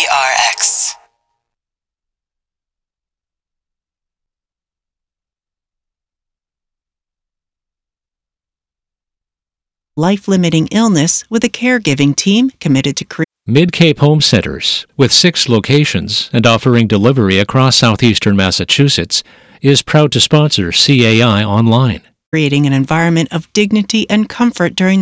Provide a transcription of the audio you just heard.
KRX. Life-limiting illness with a caregiving team committed to create Mid-Cape Home Centers, with 6 locations and offering delivery across southeastern Massachusetts, is proud to sponsor CAI Online. creating an environment of dignity and comfort during